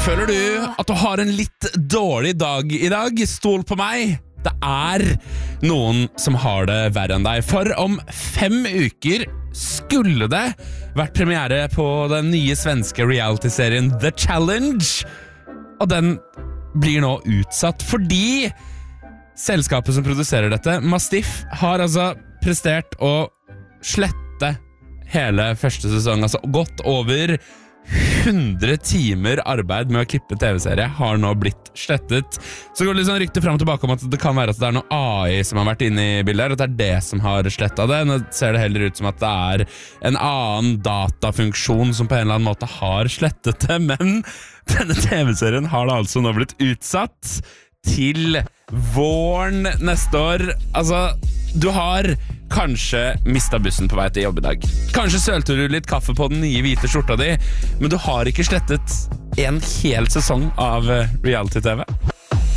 Føler du at du har en litt dårlig dag i dag? Stol på meg. Det noen som har det verre enn deg. For om 5 uker skulle det vært premiere på den nye svenske reality-serien The Challenge. Og den blir nå utsatt fordi selskapet som produserer dette, Mastiff, har altså prestert å slette hele første sesong. Altså gått over 100 timer arbeid med å klippe TV-serie har nå blitt slettet. Så går det litt sånn rykte frem og tilbake om at det kan være at det noe AI som har vært inne i bildet her, at det det som har slettet det. Nå ser det heller ut som at det en annen datafunksjon som på en eller annen måte har slettet det, men denne TV-serien har da altså nå blitt utsatt til våren neste år. Altså, du har kanskje mistet bussen på vei til jobb i dag. Kanskje sølte du litt kaffe på den nye hvite skjorta di, men du har ikke slettet en hel sesong av reality-TV.